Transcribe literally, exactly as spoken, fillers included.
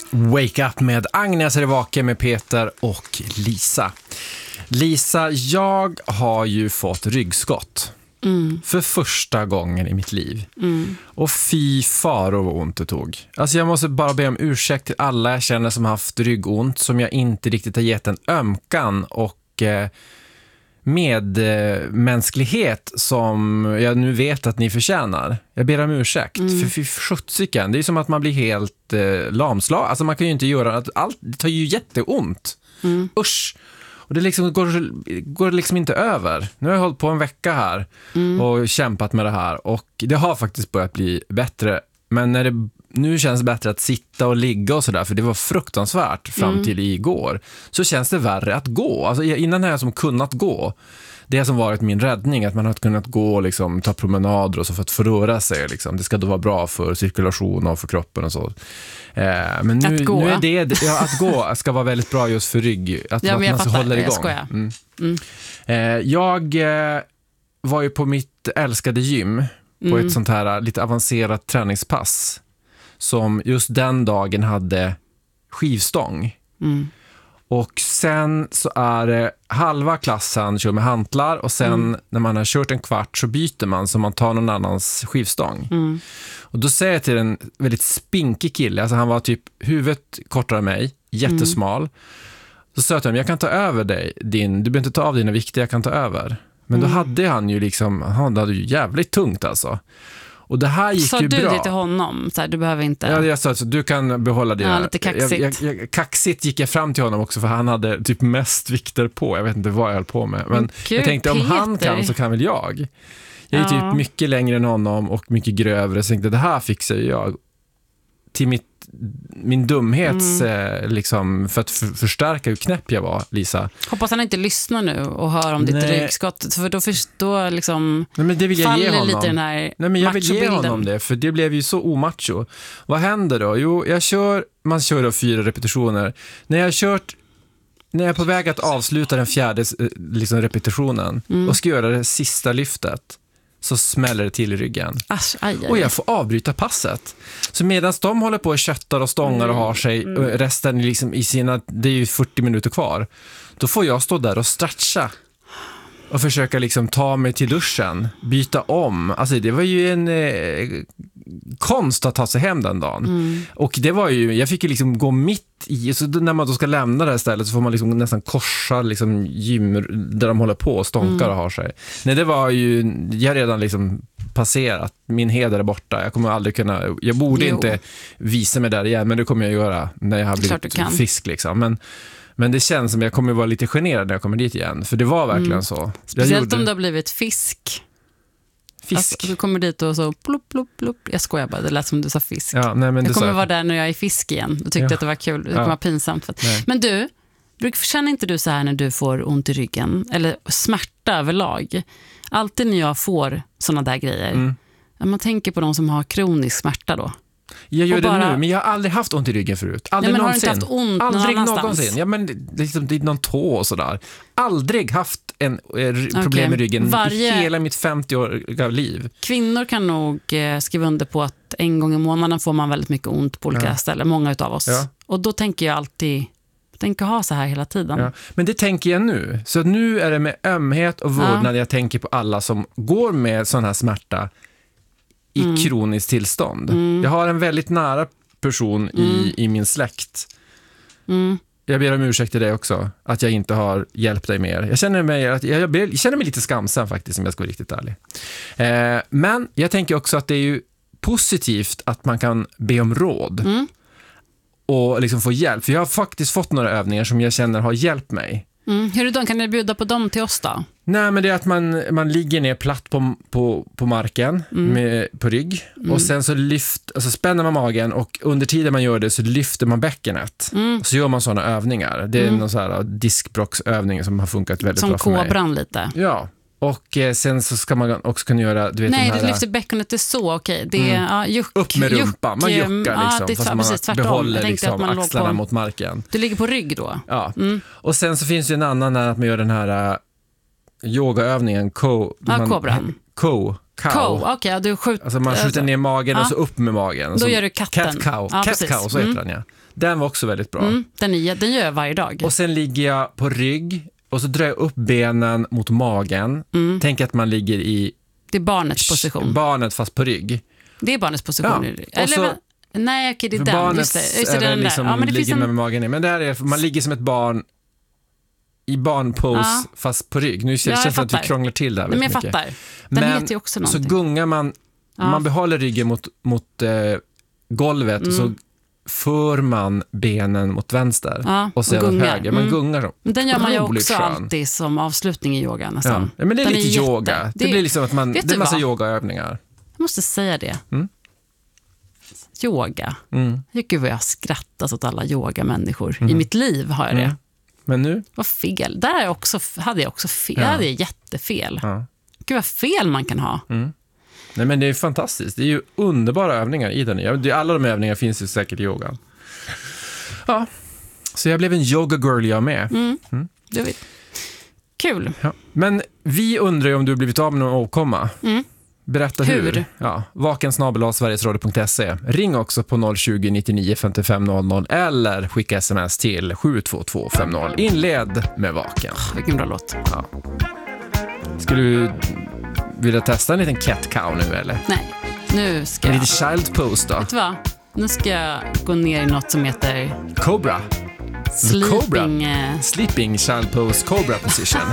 Wake Up med Agnes är vaken med Peter och Lisa. Lisa, jag har ju fått ryggskott. Mm. För första gången i mitt liv. Mm. Och fy faro vad ont det tog. Alltså jag måste bara be om ursäkt till alla jag känner som har haft ryggont, som jag inte riktigt har gett en ömkan och eh, medmänsklighet som jag nu vet att ni förtjänar. Jag ber om ursäkt. Mm. För fy sjuttsiken, det är som att man blir helt eh, lamslag. Alltså man kan ju inte göra att allt, det tar ju jätteont. Mm. Usch. Och det liksom går, går liksom inte över. Nu har jag hållit på en vecka här mm. och kämpat med det här. Och det har faktiskt börjat bli bättre. Men när det nu känns det bättre att sitta och ligga och sådär, för det var fruktansvärt fram mm. till igår. Så känns det värre att gå. Alltså innan har jag som kunnat gå. Det som varit min räddning, att man har kunnat gå och liksom, ta promenader och så för att förröra sig. Liksom. Det ska då vara bra för cirkulation och för kroppen och så. Eh, men nu, att gå. nu är det, ja, att gå ska vara väldigt bra just för rygg. Att, ja, att men man så håller igång. Jag mm. Mm. Eh, jag eh, var ju på mitt älskade gym på mm. ett sånt här lite avancerat träningspass som just den dagen hade skivstång. Mm. Och sen så är det halva klassen kör med hantlar och sen mm. när man har kört en kvart så byter man så man tar någon annans skivstång. Mm. Och då säger jag till en väldigt spinkig kille, alltså han var typ huvudet kortare än mig, jättesmal. Mm. Så sa jag till honom, jag kan ta över dig, din, du behöver inte ta av dina vikter, jag kan ta över. Men mm. då hade han ju liksom, han hade ju jävligt tungt alltså. Och det här gick så ju bra. Så du det till honom? Så här, du behöver inte... Ja, jag sa att du kan behålla det. Ja, lite kaxigt. Jag, jag, jag, kaxigt gick jag fram till honom också, för han hade typ mest vikter på. Jag vet inte vad jag höll på med. Men Gud, jag tänkte, om Peter. han kan så kan väl jag. Jag är ja. typ mycket längre än honom och mycket grövre. Så jag tänkte, det här fixar jag. Till mitt, min dumhets, mm. eh, liksom, för att för, förstärka hur knäpp jag var, Lisa. Hoppas han inte lyssnar nu och hör om ditt ryggskott, för då förstår liksom. Nej, men det vill jag ge honom. Lite den här Nej, men jag vill ge honom det, för det blev ju så omacho. Vad händer då? Jo, jag kör, man kör då fyra repetitioner. När jag har kört, när jag är på väg att avsluta den fjärde liksom, repetitionen mm. och ska göra det sista lyftet, så smäller det till i ryggen. Asch, aj, aj. Och jag får avbryta passet. Så medan de håller på och köttar och stångar mm. och har sig, mm. resten liksom i sina, det är ju fyrtio minuter kvar, då får jag stå där och stretcha och försöka liksom ta mig till duschen, byta om. Alltså det var ju en eh, konst att ta sig hem den dagen. Mm. Och det var ju, jag fick ju liksom gå mitt i, så när man då ska lämna det här stället så får man liksom nästan korsa liksom gym där de håller på och stånkar mm. och har sig. Nej, det var ju, jag redan liksom passerat, min heder är borta. Jag kommer aldrig kunna, jag borde jo. inte visa mig där igen, men det kommer jag göra när jag har blivit frisk liksom. Men Men det känns som jag kommer vara lite generad när jag kommer dit igen. För det var verkligen mm. så. Speciellt gjorde... om du har blivit fisk. Fisk? Alltså, du kommer dit och så plupp, plupp, plupp. Jag skojar bara, det lät som du sa fisk. Ja, nej, men jag kommer så... vara där när jag är fisk igen. Du tyckte ja. att det var kul. Det kommer ja. vara pinsamt. För att... Men du, känner inte du så här när du får ont i ryggen? Eller smärta överlag? Alltid när jag får såna där grejer. Mm. Man tänker på de som har kronisk smärta då. Jag gör bara... det nu, men jag har aldrig haft ont i ryggen förut. Aldrig Nej, men någonsin. Har du inte haft ont aldrig någon någonsin. Ja, men liksom, det är någon tå och sådär. Aldrig haft en eh, problem okay. med ryggen Varje... i hela mitt femtio-åriga liv. Kvinnor kan nog eh, skriva under på att en gång i månaden får man väldigt mycket ont på olika ja. ställen. Många utav oss. Ja. Och då tänker jag alltid... Jag tänker ha så här hela tiden. Ja. Men det tänker jag nu. Så nu är det med ömhet och vårdnad ja. jag tänker på alla som går med sån här smärta i mm. kroniskt tillstånd. Mm. Jag har en väldigt nära person mm. i, i min släkt. Mm. Jag ber om ursäkt till dig också, att jag inte har hjälpt dig mer. Jag känner mig, att, jag, jag, ber, jag känner mig lite skamsen faktiskt, om jag ska vara riktigt ärlig. Eh, men jag tänker också att det är ju positivt att man kan be om råd. Mm. Och liksom få hjälp. För jag har faktiskt fått några övningar som jag känner har hjälpt mig. Mm. Hur är det då? Kan ni bjuda på dem till oss då? Nej, men det är att man, man ligger ner platt på, på, på marken mm. med, på rygg mm. och sen så lyft, alltså spänner man magen och under tiden man gör det så lyfter man bäckenet. Mm. Så gör man sådana övningar. Det är mm. någon så här diskbrocksövning som har funkat väldigt som bra för mig. Som kobran lite. Ja. Och eh, sen så ska man också kunna göra, du vet, nej, här, du lyfter bäckenet, det är så okej. Okay. Det är mm. ja, juck, upp med rumpan, man juckar liksom, ja, det är, fast man precis, behåller liksom axlarna på, mot marken. Du ligger på rygg då. Ja. Mm. Och sen så finns det en annan när att man gör den här uh, yogaövningen ko, ja, man, kobran. Ko cow. Cow, okej, okay, du skjuter... Alltså man skjuter ner magen ja. och så upp med magen. Då så, gör du katten. Cat cow, ja, cat cow så heter mm. den, ja. Den var också väldigt bra. Mm, den, är, den gör jag varje dag. Och sen ligger jag på rygg och så drar jag upp benen mot magen. Mm. Tänk att man ligger i... Det är barnets position. Barnet fast på rygg. Det är barnets position. Ja. Eller, så, nej, okej, det är den. Barnet just det, just det, är den liksom ja, men det ligger en... med magen ner. Men det här är, man ligger som ett barn i barnpose ja. fast på rygg. Nu känns det som att vi krånglar till det här väldigt mycket. Men jag fattar. Den men heter ju också någonting. Så gungar man, ja. man behåller ryggen mot, mot eh, golvet mm. och så för man benen mot vänster ja, och sen åt höger. Man mm. gungar så. Den gör man ju också skön. alltid som avslutning i yoga nästan. Ja. Men det är den lite är yoga. Jätte... Det, det blir liksom att man, det är en massa vad? yogaövningar. Jag måste säga det. Mm. Yoga. Mm. Gud vad jag har skrattat åt alla yogamänniskor. Mm. I mitt liv har jag det. Mm. Men nu? Vad fel. Där jag också, hade jag också fel. Ja. hade jag jättefel. Ja. Gud vad fel man kan ha. Mm. Nej men det är fantastiskt. Det är ju underbara övningar i den. Alla de övningarna finns ju säkert i yogan. Ja. Så jag blev en yoga girl jag med. Mm. Mm. Det var kul. Ja. Men vi undrar ju om du har blivit av med någon åkomma. Mm. Berätta hur. hur? Ja, vaken snabel-a sverigesradio punkt se. Ring också på noll tjugo, nittionio, femtiofem noll noll eller skicka sms till sju två två fem noll. Inled med Vaken. Oh, vilken bra låt. Ja. Skulle du vilja testa en liten cat cow nu eller? Nej, nu ska en jag... lite child pose då? Vet du vad? Nu ska jag gå ner i något som heter... Cobra. Sleeping... Cobra. Sleeping child pose cobra position.